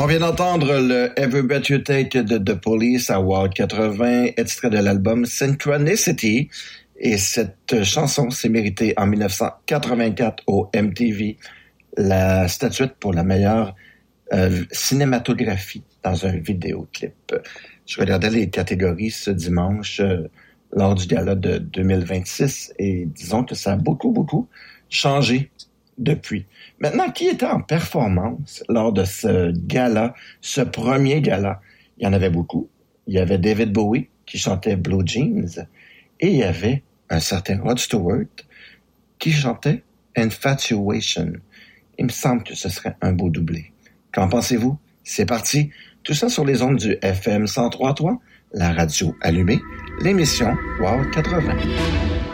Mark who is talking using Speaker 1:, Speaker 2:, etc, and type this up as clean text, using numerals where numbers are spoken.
Speaker 1: On vient d'entendre le Ever Bet You Take de The Police à Wow 80, extrait de l'album Synchronicity. Et cette chanson s'est méritée en 1984 au MTV la statuette pour la meilleure cinématographie dans un vidéoclip. Je regardais les catégories ce dimanche lors du gala de 2026 et disons que ça a beaucoup changé depuis. Maintenant, qui était en performance lors de ce gala, ce premier gala? Il y en avait beaucoup. Il y avait David Bowie qui chantait Blue Jeans et il y avait un certain Rod Stewart qui chantait Infatuation. Il me semble que ce serait un beau doublé. Qu'en pensez-vous? C'est parti. Tout ça sur les ondes du FM 103.3, la radio allumée, l'émission Wow 80.